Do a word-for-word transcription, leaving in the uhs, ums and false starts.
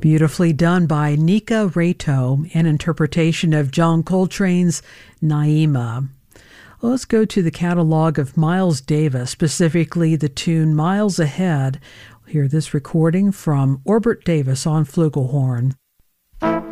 Beautifully done by Nika Rato, an interpretation of John Coltrane's Naima. Well, let's go to the catalog of Miles Davis, specifically the tune Miles Ahead. We'll hear this recording from Orbert Davis on flugelhorn.